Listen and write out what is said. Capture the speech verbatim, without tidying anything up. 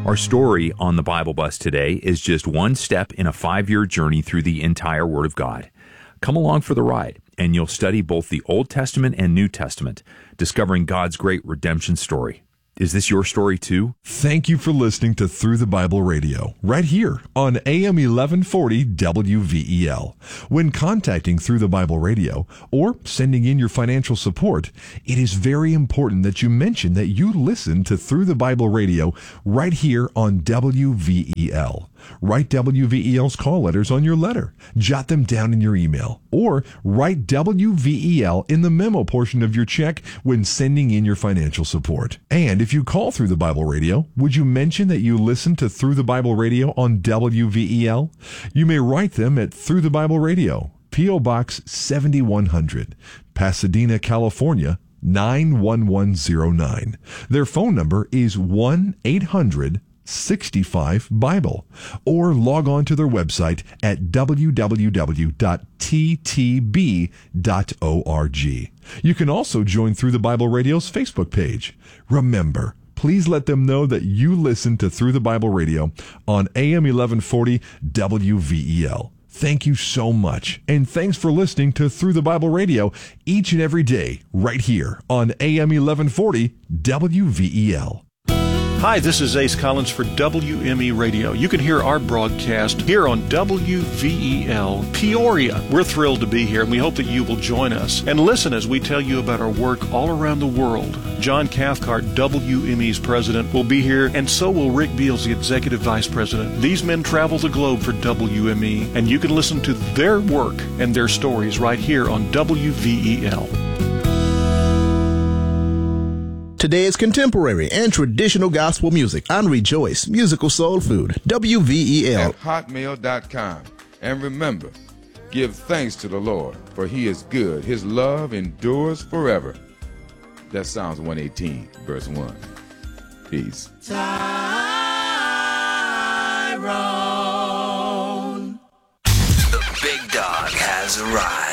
Our story on the Bible Bus today is just one step in a five-year journey through the entire Word of God. Come along for the ride, and you'll study both the Old Testament and New Testament, discovering God's great redemption story. Is this your story too? Thank you for listening to Through the Bible Radio, right here on A M eleven forty W V E L. When contacting Through the Bible Radio or sending in your financial support, it is very important that you mention that you listen to Through the Bible Radio right here on W V E L. Write W V E L's call letters on your letter, jot them down in your email, or write W V E L in the memo portion of your check when sending in your financial support. And if you call Through the Bible Radio, would you mention that you listen to Through the Bible Radio on W V E L? You may write them at Through the Bible Radio, P O. Box seventy-one hundred, Pasadena, California, nine one one zero nine. Their phone number is one eight hundred sixty-five Bible, or log on to their website at w w w dot t t b dot org. You can also join Through the Bible Radio's Facebook page. Remember, please let them know that you listen to Through the Bible Radio on A M eleven forty W V E L. Thank you so much, and thanks for listening to Through the Bible Radio each and every day right here on A M eleven forty W V E L. Hi, this is Ace Collins for W M E Radio. You can hear our broadcast here on W V E L Peoria. We're thrilled to be here, and we hope that you will join us and listen as we tell you about our work all around the world. John Cathcart, W M E's president, will be here, and so will Rick Beals, the executive vice president. These men travel the globe for W M E, and you can listen to their work and their stories right here on W V E L. Today is contemporary and traditional gospel music on Rejoice Musical Soul Food, W V E L. At hotmail dot com. And remember, give thanks to the Lord, for he is good. His love endures forever. That Psalms one eighteen, verse one. Peace. Tyrone. The big dog has arrived.